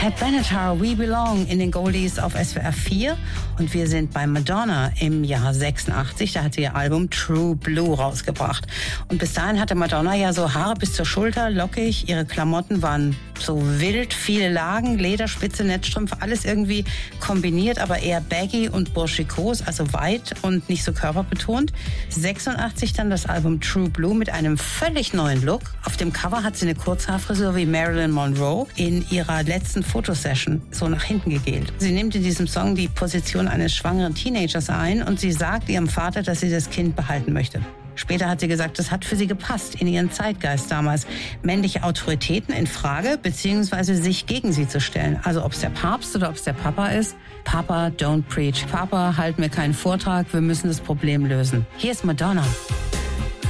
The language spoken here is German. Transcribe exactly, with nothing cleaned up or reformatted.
Pat Benatar, We Belong in den Goldies auf S W R vier. Und wir sind bei Madonna im Jahr sechsundachtzig. Da hat sie ihr Album True Blue rausgebracht. Und bis dahin hatte Madonna ja so Haare bis zur Schulter, lockig. Ihre Klamotten waren so wild, viele Lagen, Leder, spitze Netzstrümpfe, alles irgendwie kombiniert, aber eher baggy und burschikos, also weit und nicht so körperbetont. sechsundachtzig dann das Album True Blue mit einem völlig neuen Look. Auf dem Cover hat sie eine Kurzhaarfrisur wie Marilyn Monroe in ihrer letzten Fotosession so nach hinten gegelt. Sie nimmt in diesem Song die Position eines schwangeren Teenagers ein und sie sagt ihrem Vater, dass sie das Kind behalten möchte. Später hat sie gesagt, das hat für sie gepasst in ihren Zeitgeist damals, männliche Autoritäten in Frage beziehungsweise sich gegen sie zu stellen. Also ob es der Papst oder ob es der Papa ist. Papa, don't preach. Papa, halt mir keinen Vortrag, wir müssen das Problem lösen. Hier ist Madonna.